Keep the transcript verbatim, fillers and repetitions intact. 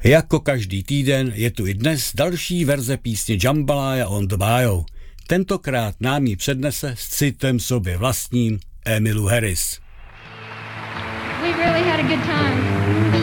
Jako každý týden je tu i dnes další verze písně Jambalaya on the Bayou. Tentokrát nám ji přednese s citem sobě vlastním Emmylou Harris. We really had a good time.